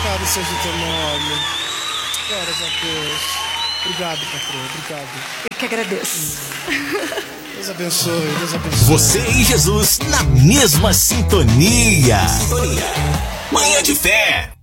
Louvado seja o teu nome. Glórias a Deus. Obrigado, patrão. Obrigado. Eu que agradeço. Deus abençoe. Deus abençoe. Você e Jesus na mesma sintonia. Manhã de Fé.